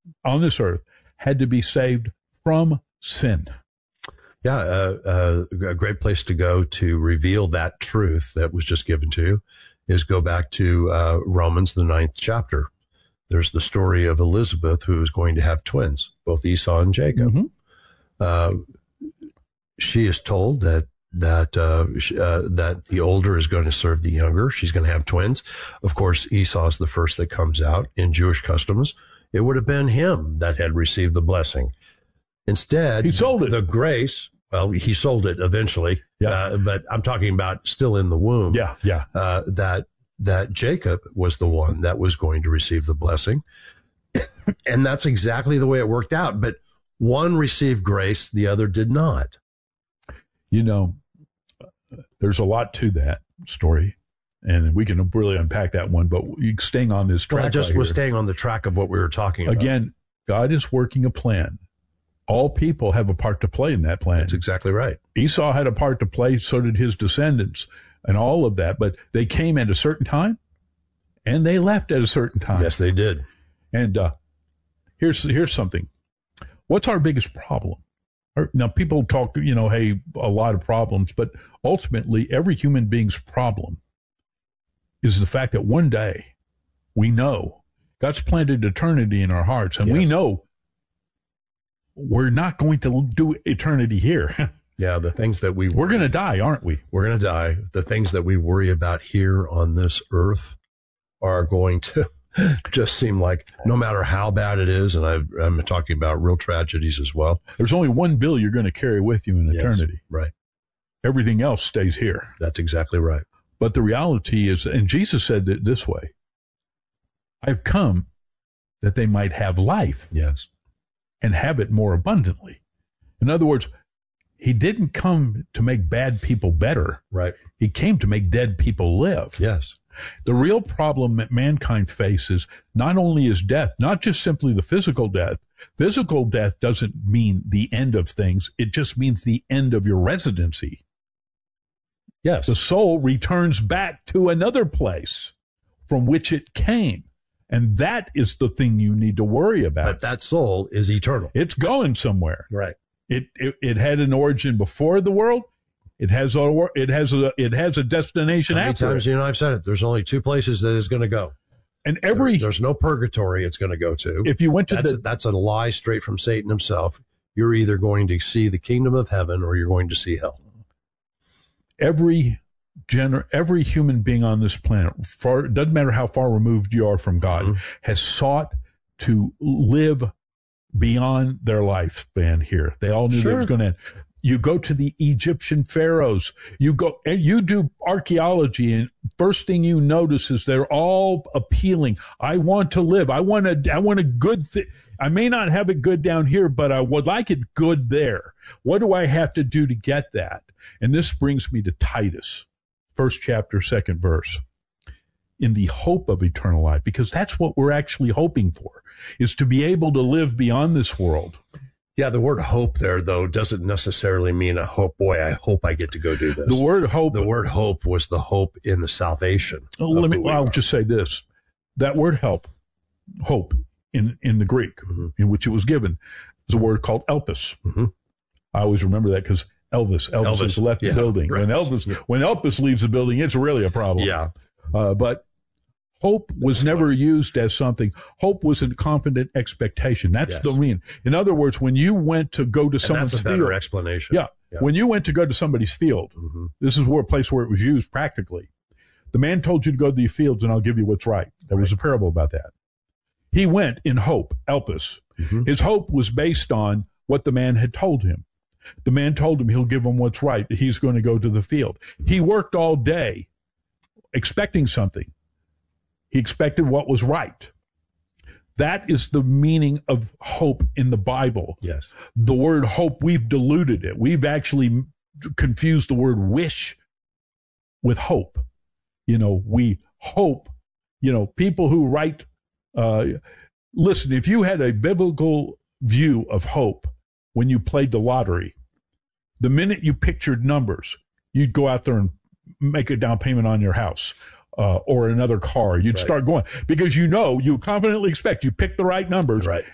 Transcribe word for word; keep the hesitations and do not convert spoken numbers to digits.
on this earth had to be saved from sin. Yeah, uh, uh, a great place to go to reveal that truth that was just given to you is go back to uh, Romans, the ninth chapter. There's the story of Elizabeth, who is going to have twins, both Esau and Jacob. Mm-hmm. Uh, she is told that that uh, uh, that the older is going to serve the younger. She's going to have twins. Of course, Esau is the first that comes out. In Jewish customs, it would have been him that had received the blessing. Instead, he sold it. The grace. Well, he sold it eventually. Yeah. Uh, but I'm talking about still in the womb. Yeah, yeah. Uh, that that Jacob was the one that was going to receive the blessing, and that's exactly the way it worked out. But one received grace, the other did not. You know, there's a lot to that story, and we can really unpack that one. But staying on this track, well, I just right was here, staying on the track of what we were talking about. Again, God is working a plan. All people have a part to play in that plan. That's exactly right. Esau had a part to play, so did his descendants, and all of that. But they came at a certain time, and they left at a certain time. Yes, they did. And uh, here's here's something. What's our biggest problem? Now, people talk, you know, hey, a lot of problems, but ultimately, every human being's problem is the fact that one day we know God's planted eternity in our hearts, and yes. we know we're not going to do eternity here. Yeah, the things that we... We're going to die, aren't we? We're going to die. The things that we worry about here on this earth are going to just seem like, no matter how bad it is, and I've, I'm talking about real tragedies as well. There's only one bill you're going to carry with you in yes, eternity. Right. Everything else stays here. That's exactly right. But the reality is, and Jesus said it this way, I've come that they might have life. Yes. And have it more abundantly. In other words, he didn't come to make bad people better. Right. He came to make dead people live. Yes. The real problem that mankind faces not only is death, not just simply the physical death. Physical death doesn't mean the end of things. It just means the end of your residency. Yes. The soul returns back to another place from which it came. And that is the thing you need to worry about. But that soul is eternal. It's going somewhere. Right. It it, it had an origin before the world. It has a it has a it has a destination How many after. times it. you know I've said it. There's only two places that it's going to go. And every there, there's no purgatory it's going to go to. If you went to that's the, a, that's a lie straight from Satan himself. You're either going to see the kingdom of heaven or you're going to see hell. Every Gener- every human being on this planet, far, doesn't matter how far removed you are from God, mm-hmm. has sought to live beyond their lifespan here. They all knew sure. it was going to end. You go to the Egyptian pharaohs, you go and you do archaeology, and first thing you notice is they're all appealing. I want to live. I want a, I want a good thing. I may not have it good down here, but I would like it good there. What do I have to do to get that? And this brings me to Titus. First chapter, second verse, in the hope of eternal life, because that's what we're actually hoping for, is to be able to live beyond this world. Yeah, the word hope there, though, doesn't necessarily mean a hope. Boy, I hope I get to go do this. The word hope. The word hope was the hope in the salvation. Let me, I'll just say this. That word help, hope, in, in the Greek, mm-hmm. in which it was given, is a word called elpis. Mm-hmm. I always remember that because Elvis. Elvis, Elvis has left yeah, the building. right. When Elvis, yeah. when Elvis leaves the building, it's really a problem. Yeah. Uh, but hope was That's never funny. used as something. Hope was a confident expectation. That's yes. the mean. In other words, when you went to go to and someone's that's a field, better explanation. Yeah, yeah. When you went to go to somebody's field, mm-hmm. this is where a place where it was used practically. The man told you to go to the fields, and I'll give you what's right. There right. was a parable about that. He went in hope, elpis. Mm-hmm. His hope was based on what the man had told him. The man told him he'll give him what's right. He's going to go to the field. He worked all day expecting something. He expected what was right. That is the meaning of hope in the Bible. Yes. The word hope, we've diluted it. We've actually confused the word wish with hope. You know, we hope, you know, people who write, uh, listen, if you had a biblical view of hope when you played the lottery, the minute you pictured numbers, you'd go out there and make a down payment on your house. Uh, or another car, you'd right. start going because you know you confidently expect you pick the right numbers, right.